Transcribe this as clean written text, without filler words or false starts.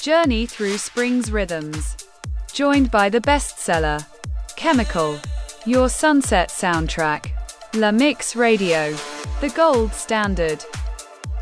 Journey through spring's rhythms. Joined by the bestseller, Chemical, your sunset soundtrack. La Mix Radio, the gold standard.